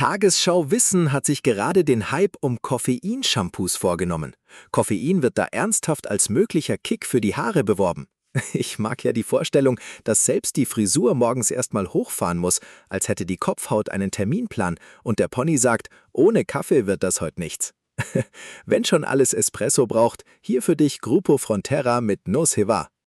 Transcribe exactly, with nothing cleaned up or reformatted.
Tagesschau Wissen hat sich gerade den Hype um Koffein-Shampoos vorgenommen. Koffein wird da ernsthaft als möglicher Kick für die Haare beworben. Ich mag ja die Vorstellung, dass selbst die Frisur morgens erstmal hochfahren muss, als hätte die Kopfhaut einen Terminplan und der Pony sagt, ohne Kaffee wird das heute nichts. Wenn schon alles Espresso braucht, hier für dich Grupo Frontera mit No Se Va.